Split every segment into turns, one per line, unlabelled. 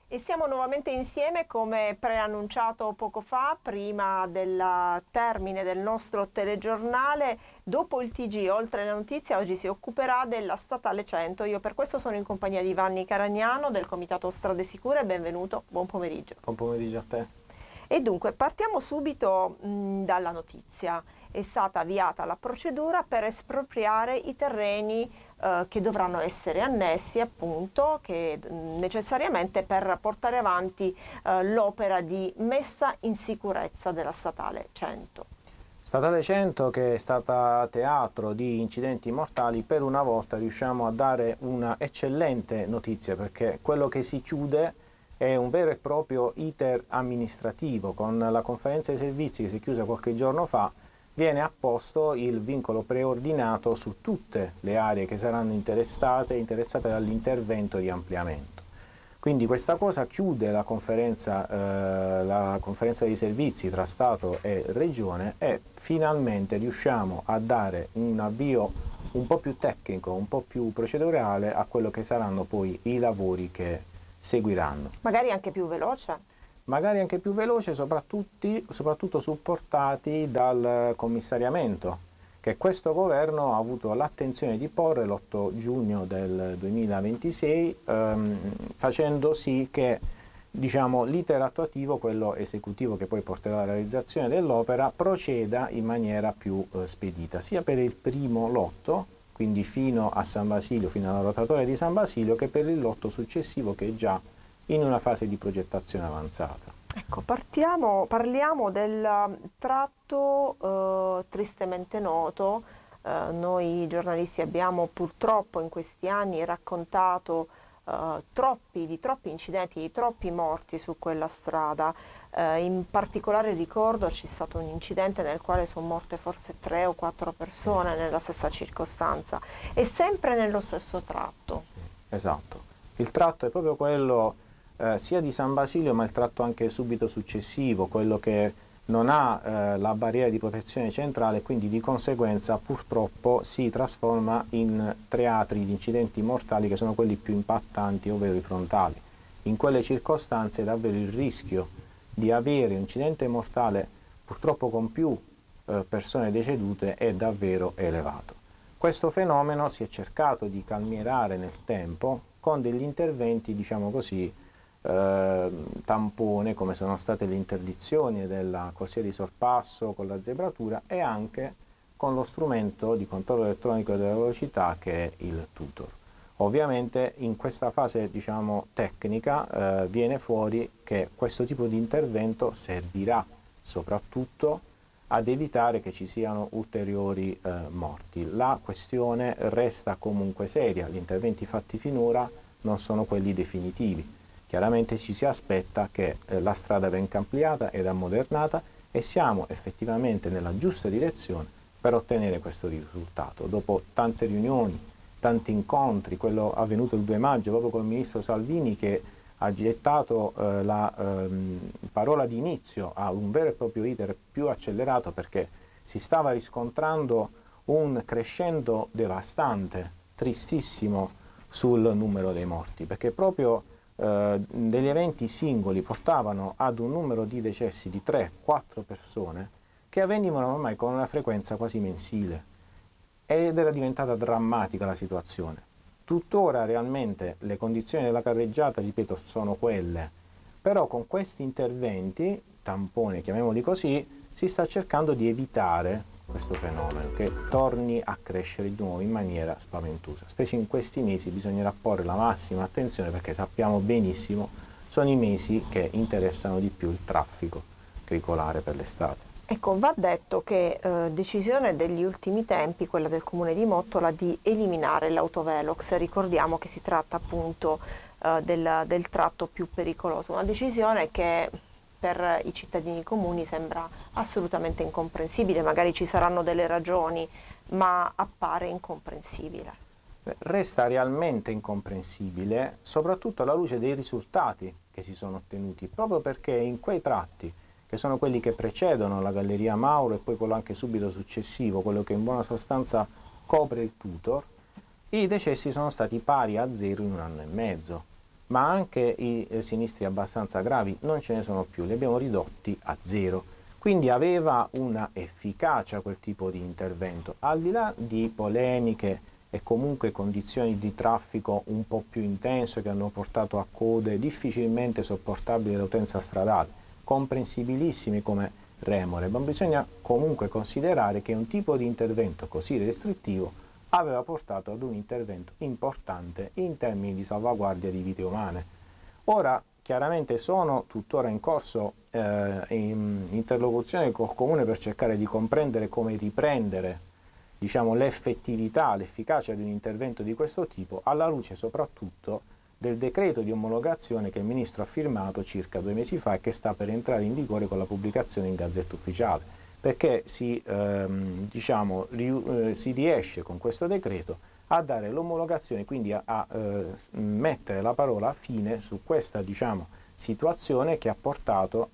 E siamo nuovamente insieme come preannunciato poco fa, prima del termine del nostro telegiornale. Dopo il TG, oltre le notizie, oggi si occuperà della Statale 100. Io per questo sono in compagnia di Vanni Caragnano del Comitato Strade Sicure. Benvenuto, buon pomeriggio.
Buon pomeriggio a te.
E dunque partiamo subito dalla notizia. È stata avviata la procedura per espropriare i terreni che dovranno essere annessi appunto necessariamente per portare avanti l'opera di messa in sicurezza della Statale 100.
Statale 100 che è stata teatro di incidenti mortali, per una volta riusciamo a dare una eccellente notizia, perché quello che si chiude è un vero e proprio iter amministrativo. Con la conferenza dei servizi che si è chiusa qualche giorno fa viene apposto il vincolo preordinato su tutte le aree che saranno interessate dall'intervento di ampliamento. Quindi questa cosa chiude la conferenza dei servizi tra Stato e Regione e finalmente riusciamo a dare un avvio un po' più tecnico, un po' più procedurale a quello che saranno poi i lavori che seguiranno.
Magari anche più veloce?
Magari anche più veloce, soprattutto supportati dal commissariamento, che questo governo ha avuto l'attenzione di porre l'8 giugno del 2026, facendo sì che l'iter attuativo, quello esecutivo che poi porterà alla realizzazione dell'opera, proceda in maniera più spedita, sia per il primo lotto, quindi fino a San Basilio, fino alla rotatoria di San Basilio, che per il lotto successivo che è già in una fase di progettazione avanzata.
Ecco, parliamo del tratto tristemente noto. Noi giornalisti abbiamo purtroppo in questi anni raccontato di troppi incidenti, di troppi morti su quella strada. In particolare ricordo c'è stato un incidente nel quale sono morte forse 3 o 4 persone nella stessa circostanza e sempre nello stesso tratto.
Esatto, il tratto è proprio quello sia di San Basilio, ma il tratto anche subito successivo, quello che non ha la barriera di protezione centrale, quindi di conseguenza purtroppo si trasforma in teatri di incidenti mortali che sono quelli più impattanti, ovvero i frontali. In quelle circostanze davvero il rischio di avere un incidente mortale purtroppo con più persone decedute è davvero elevato. Questo fenomeno si è cercato di calmierare nel tempo con degli interventi, diciamo così, tampone, come sono state le interdizioni della corsia di sorpasso con la zebratura e anche con lo strumento di controllo elettronico della velocità che è il tutor. Ovviamente in questa fase tecnica viene fuori che questo tipo di intervento servirà soprattutto ad evitare che ci siano ulteriori morti. La questione resta comunque seria, gli interventi fatti finora non sono quelli definitivi. Chiaramente ci si aspetta che la strada venga ampliata ed ammodernata e siamo effettivamente nella giusta direzione per ottenere questo risultato. Dopo tante riunioni, tanti incontri, quello avvenuto il 2 maggio proprio con il ministro Salvini che ha gettato la parola di inizio a un vero e proprio iter più accelerato, perché si stava riscontrando un crescendo devastante, tristissimo sul numero dei morti, perché proprio degli eventi singoli portavano ad un numero di decessi di 3-4 persone che avvenivano ormai con una frequenza quasi mensile ed era diventata drammatica la situazione. Tuttora realmente le condizioni della carreggiata, ripeto, sono quelle, però con questi interventi, tampone chiamiamoli così, si sta cercando di evitare questo fenomeno che torni a crescere di nuovo in maniera spaventosa. Specie in questi mesi bisognerà porre la massima attenzione, perché sappiamo benissimo sono i mesi che interessano di più il traffico veicolare per l'estate.
Ecco, va detto che decisione degli ultimi tempi, quella del Comune di Mottola, di eliminare l'autovelox. Ricordiamo che si tratta appunto del tratto più pericoloso, una decisione che per i cittadini comuni sembra assolutamente incomprensibile. Magari ci saranno delle ragioni, ma appare incomprensibile.
Resta realmente incomprensibile, soprattutto alla luce dei risultati che si sono ottenuti, proprio perché in quei tratti, che sono quelli che precedono la Galleria Mauro e poi quello anche subito successivo, quello che in buona sostanza copre il tutor, i decessi sono stati pari a 0 in un anno e mezzo. ma anche i sinistri abbastanza gravi non ce ne sono più, li abbiamo ridotti a zero. Quindi aveva una efficacia quel tipo di intervento, al di là di polemiche e comunque condizioni di traffico un po' più intense che hanno portato a code difficilmente sopportabili dell'utenza stradale, comprensibilissimi come remore, ma bisogna comunque considerare che un tipo di intervento così restrittivo aveva portato ad un intervento importante in termini di salvaguardia di vite umane. Ora chiaramente sono tuttora in corso in interlocuzione col Comune per cercare di comprendere come riprendere, diciamo, l'effettività, l'efficacia di un intervento di questo tipo, alla luce soprattutto del decreto di omologazione che il Ministro ha firmato circa 2 mesi fa e che sta per entrare in vigore con la pubblicazione in Gazzetta Ufficiale, perché si riesce con questo decreto a dare l'omologazione, quindi a mettere la parola fine su questa, diciamo, situazione che ha portato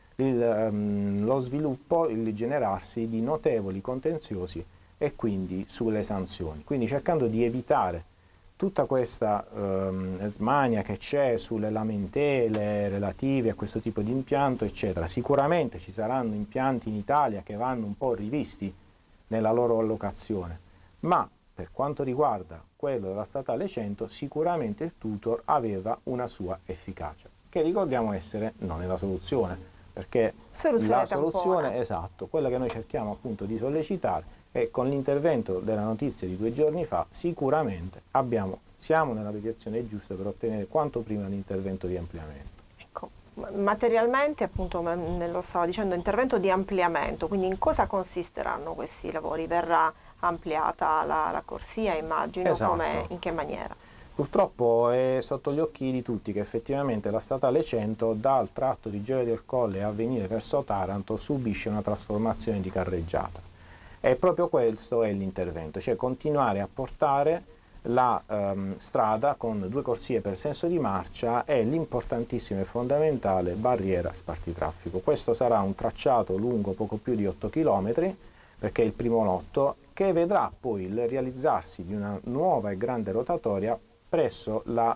allo sviluppo, il generarsi di notevoli contenziosi e quindi sulle sanzioni, quindi cercando di evitare tutta questa smania che c'è sulle lamentele relative a questo tipo di impianto, eccetera. Sicuramente ci saranno impianti in Italia che vanno un po' rivisti nella loro allocazione, ma per quanto riguarda quello della statale 100, sicuramente il tutor aveva una sua efficacia, che ricordiamo essere non è la soluzione, perché la soluzione, esatto, quella che noi cerchiamo appunto di sollecitare, e con l'intervento della notizia di 2 giorni fa sicuramente siamo nella direzione giusta per ottenere quanto prima un intervento di ampliamento.
Ecco, materialmente appunto lo stavo dicendo, intervento di ampliamento, quindi in cosa consisteranno questi lavori? Verrà ampliata la corsia, immagino,
Esatto.
in che maniera?
Purtroppo è sotto gli occhi di tutti che effettivamente la statale 100 dal tratto di Gioia del Colle a venire verso Taranto subisce una trasformazione di carreggiata. E proprio questo è l'intervento, cioè continuare a portare la strada con 2 corsie per senso di marcia e l'importantissima e fondamentale barriera spartitraffico. Questo sarà un tracciato lungo poco più di 8 km, perché è il primo lotto, che vedrà poi il realizzarsi di una nuova e grande rotatoria presso la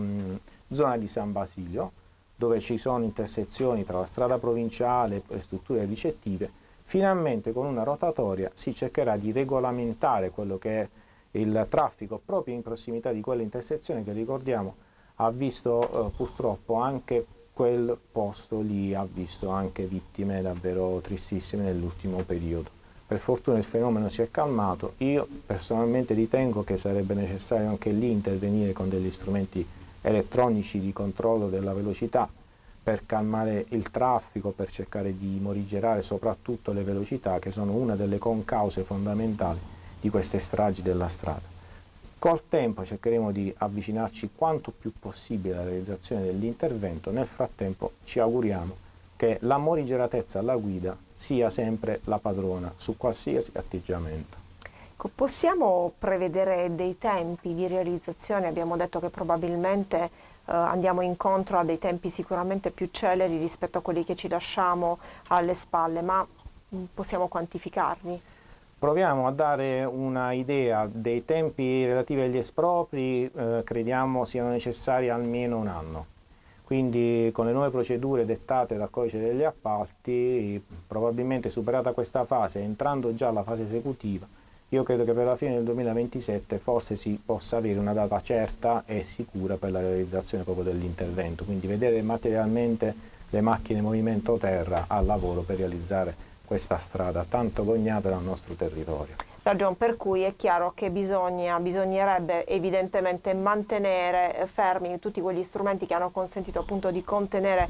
zona di San Basilio, dove ci sono intersezioni tra la strada provinciale e le strutture ricettive. Finalmente con una rotatoria si cercherà di regolamentare quello che è il traffico proprio in prossimità di quella intersezione che, ricordiamo, ha visto purtroppo anche quel posto lì, ha visto anche vittime davvero tristissime nell'ultimo periodo. Per fortuna il fenomeno si è calmato. Io personalmente ritengo che sarebbe necessario anche lì intervenire con degli strumenti elettronici di controllo della velocità, per calmare il traffico, per cercare di morigerare soprattutto le velocità, che sono una delle concause fondamentali di queste stragi della strada. Col tempo cercheremo di avvicinarci quanto più possibile alla realizzazione dell'intervento. Nel frattempo ci auguriamo che la morigeratezza alla guida sia sempre la padrona su qualsiasi atteggiamento.
Possiamo prevedere dei tempi di realizzazione? Abbiamo detto che probabilmente andiamo incontro a dei tempi sicuramente più celeri rispetto a quelli che ci lasciamo alle spalle, ma possiamo quantificarli?
Proviamo a dare una idea dei tempi relativi agli espropri, crediamo siano necessari almeno 1 anno. Quindi con le nuove procedure dettate dal Codice degli Appalti, probabilmente superata questa fase, entrando già alla fase esecutiva, io credo che per la fine del 2027 forse si possa avere una data certa e sicura per la realizzazione proprio dell'intervento, quindi vedere materialmente le macchine movimento terra al lavoro per realizzare questa strada tanto agognata dal nostro territorio.
Ragion per cui è chiaro che bisognerebbe evidentemente mantenere fermi tutti quegli strumenti che hanno consentito appunto di contenere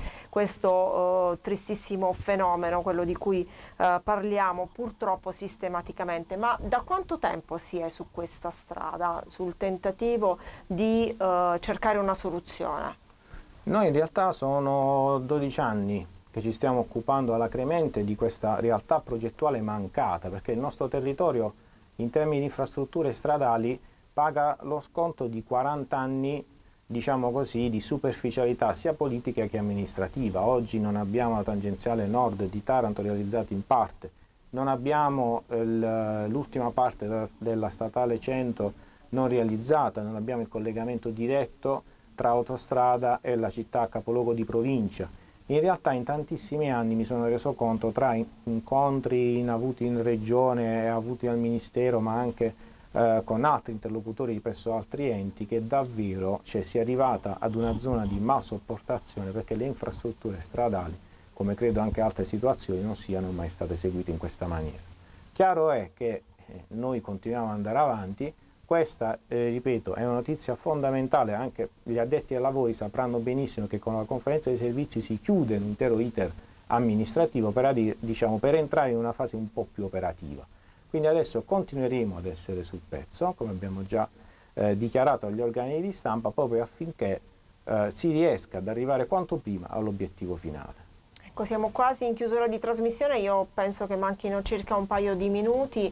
questo tristissimo fenomeno, quello di cui parliamo purtroppo sistematicamente. Ma da quanto tempo si è su questa strada, sul tentativo di cercare una soluzione?
Noi in realtà sono 12 anni che ci stiamo occupando alacremente di questa realtà progettuale mancata, perché il nostro territorio in termini di infrastrutture stradali paga lo sconto di 40 anni, diciamo così, di superficialità sia politica che amministrativa. Oggi non abbiamo la tangenziale nord di Taranto realizzata in parte, non abbiamo l'ultima parte della statale 100 non realizzata, non abbiamo il collegamento diretto tra autostrada e la città capoluogo di provincia. In realtà in tantissimi anni mi sono reso conto, tra incontri avuti in regione e avuti al Ministero, ma anche con altri interlocutori presso altri enti, che davvero si è arrivata ad una zona di malsopportazione perché le infrastrutture stradali, come credo anche altre situazioni, non siano mai state eseguite in questa maniera. Chiaro è che noi continuiamo ad andare avanti. Questa, ripeto, è una notizia fondamentale, anche gli addetti ai lavori sapranno benissimo che con la conferenza dei servizi si chiude l'intero iter amministrativo per entrare in una fase un po' più operativa. Quindi adesso continueremo ad essere sul pezzo, come abbiamo già dichiarato agli organi di stampa, proprio affinché si riesca ad arrivare quanto prima all'obiettivo finale.
Siamo quasi in chiusura di trasmissione, io penso che manchino circa un paio di minuti.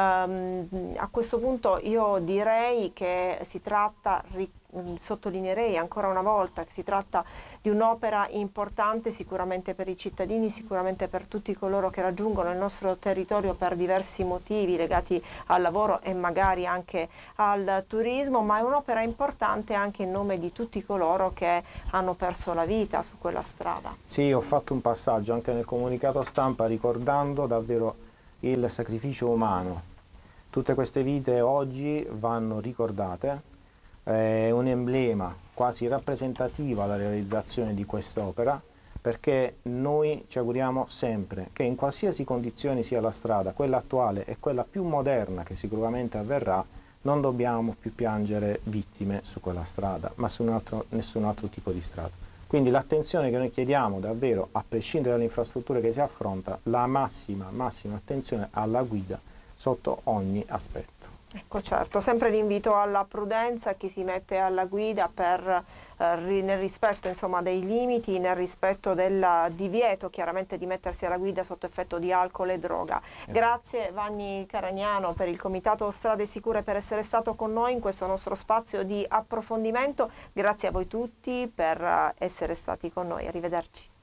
A questo punto io direi che si tratta, sottolineerei ancora una volta, che si tratta di un'opera importante sicuramente per i cittadini, sicuramente per tutti coloro che raggiungono il nostro territorio per diversi motivi legati al lavoro e magari anche al turismo, ma è un'opera importante anche in nome di tutti coloro che hanno perso la vita su quella strada.
Sì, ho fatto un passaggio anche nel comunicato stampa ricordando davvero il sacrificio umano. Tutte queste vite oggi vanno ricordate. È un emblema quasi rappresentativo alla realizzazione di quest'opera, perché noi ci auguriamo sempre che in qualsiasi condizione sia la strada, quella attuale e quella più moderna che sicuramente avverrà, non dobbiamo più piangere vittime su quella strada, ma su nessun altro tipo di strada. Quindi l'attenzione che noi chiediamo davvero, a prescindere dalle infrastrutture che si affronta, la massima attenzione alla guida sotto ogni aspetto.
Ecco, certo, sempre l'invito alla prudenza, chi si mette alla guida nel rispetto insomma, dei limiti, nel rispetto del divieto chiaramente di mettersi alla guida sotto effetto di alcol e droga. Grazie Vanni Caragnano per il Comitato Strade Sicure per essere stato con noi in questo nostro spazio di approfondimento. Grazie a voi tutti per essere stati con noi. Arrivederci.